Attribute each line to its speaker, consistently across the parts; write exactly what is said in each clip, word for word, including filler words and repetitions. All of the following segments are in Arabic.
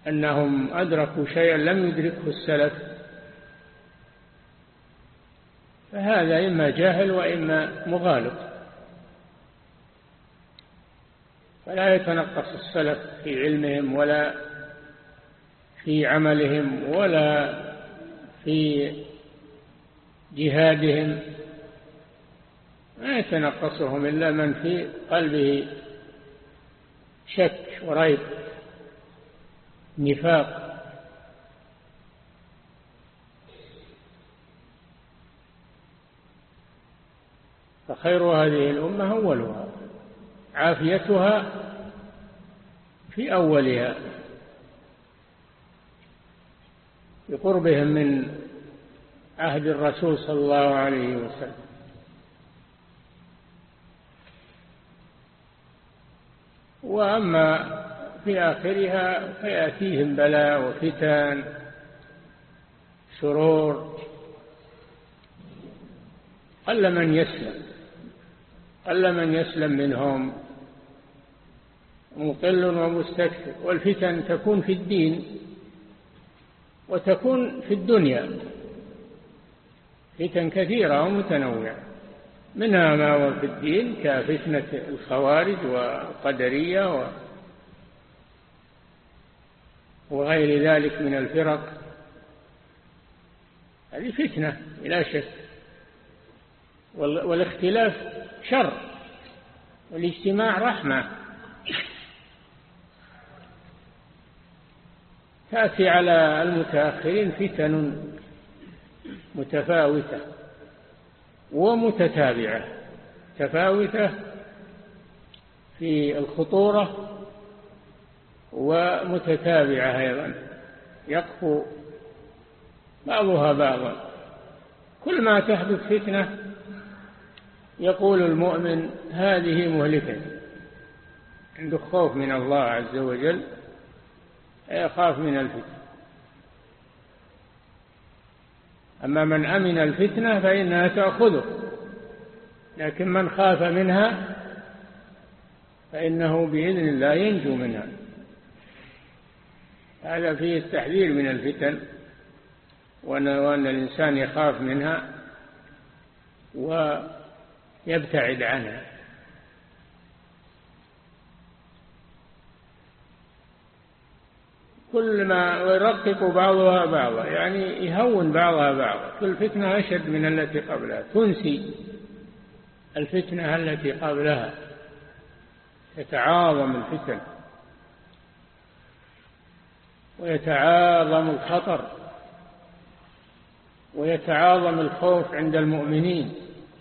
Speaker 1: أنهم أدركوا شيئا لم يدركه السلف، فهذا إما جاهل وإما مغالط. فلا يتنقص السلف في علمهم ولا في عملهم ولا في جهادهم، ما يتنقصهم إلا من في قلبه شك وريب نفاق. فخير هذه الأمة أولها، عافيتها في أولها بقربهم من عهد الرسول صلى الله عليه وسلم. وأما في آخرها فيأتيهم بلاء وفتن شرور، قل من يسلم قل من يسلم منهم، مقل ومستكثر. والفتن تكون في الدين وتكون في الدنيا، فتن كثيرة ومتنوعة، منها ما هو في الدين كفتنة الخوارج والقدرية وغير ذلك من الفرق، هذه فتنة بلا شك. والاختلاف شر والاجتماع رحمة. تأتي على المتأخرين فتن متفاوتة ومتتابعة، تفاوتة في الخطورة ومتتابعة أيضا، يقفو بعضها بعضا. كل ما تحدث فتنة يقول المؤمن هذه مهلكة، عنده خوف من الله عز وجل، يخاف من الفتنة. أما من أمن الفتنة فإنها تأخذه، لكن من خاف منها فإنه بإذن الله ينجو منها. هذا فيه التحذير من الفتن، وأن الإنسان يخاف منها ويبتعد عنها. كل ما يرقق بعضها بعضا، يعني يهون بعضها بعضا، كل فتنة أشد من التي قبلها، تنسي الفتنة التي قبلها، يتعاظم الفتن ويتعاظم الخطر ويتعاظم الخوف عند المؤمنين.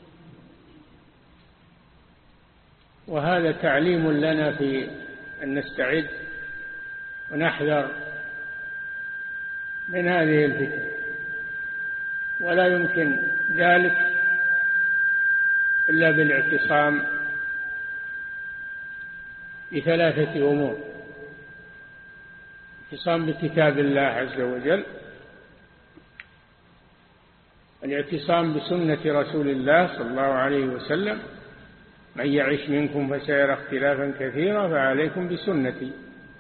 Speaker 1: وهذا تعليم لنا في أن نستعد ونحذر من هذه الفتن، ولا يمكن ذلك إلا بالاعتصام بثلاثة أمور: الاعتصام بكتاب الله عز وجل، الاعتصام بسنة رسول الله صلى الله عليه وسلم، من يعش منكم فسيرى اختلافا كثيرا فعليكم بسنتي.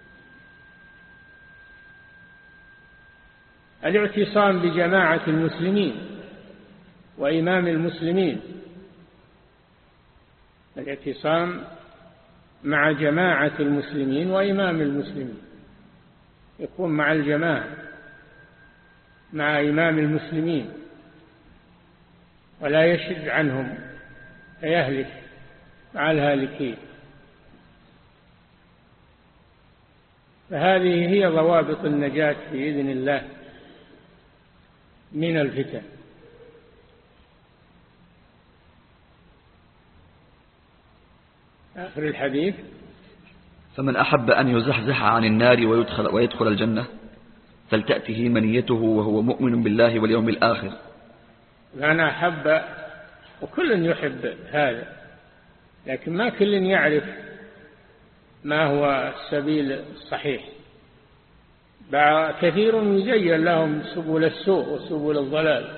Speaker 1: الاعتصام بجماعة المسلمين وإمام المسلمين، الاعتصام مع جماعة المسلمين وإمام المسلمين، يكون مع الجماعة مع إمام المسلمين ولا يشد عنهم فيهلك مع الهالكين. فهذه هي ضوابط النجاة بإذن الله من الفتن. آخر الحديث:
Speaker 2: فمن أحب أن يزحزح عن النار ويدخل, ويدخل الجنة فلتأته منيته وهو مؤمن بالله واليوم الآخر.
Speaker 1: أنا أحب، وكل يحب هذا، لكن ما كل يعرف ما هو السبيل الصحيح. كثير يزين لهم سبل السوء وسبل الضلال.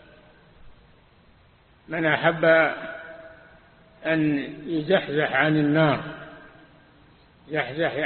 Speaker 1: من أحب أن يزحزح عن النار، يزحزح